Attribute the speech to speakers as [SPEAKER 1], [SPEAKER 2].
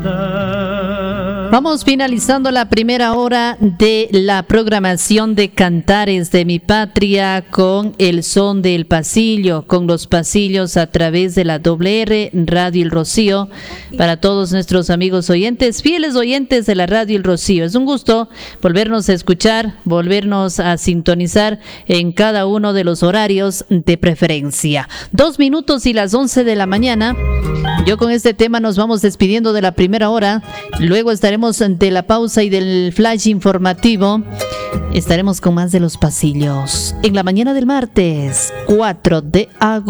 [SPEAKER 1] Vamos finalizando la primera hora de la programación de Cantares de mi Patria con el son del pasillo, con los pasillos a través de la WR Radio El Rocío. Para todos nuestros amigos oyentes, fieles oyentes de la Radio El Rocío, es un gusto volvernos a escuchar, volvernos a sintonizar en cada uno de los horarios de preferencia. 2 minutos y las 11 de la mañana. Yo con este tema nos vamos despidiendo de la primera hora. Luego estaremos ante la pausa y del flash informativo. Estaremos con más de los pasillos en la mañana del martes 4 de agosto.